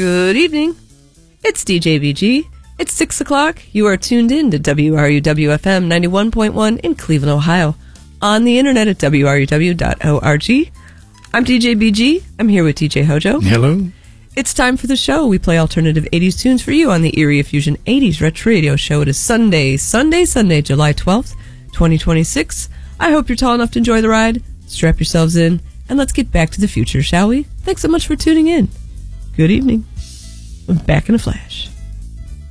Good evening. It's DJ BG. It's 6 o'clock. You are tuned in to WRUW-FM 91.1 in Cleveland, Ohio. On the internet at WRUW.org. I'm DJ BG. I'm here with DJ Hojo. Hello. It's time for the show. We play alternative 80s tunes for you on the Erie Fusion 80s Retro Radio Show. It is Sunday, July 12th, 2026. I hope you're tall enough to enjoy the ride. Strap yourselves in, and let's get back to the future, shall we? Thanks so much for tuning in. Good evening. I'm back in a flash.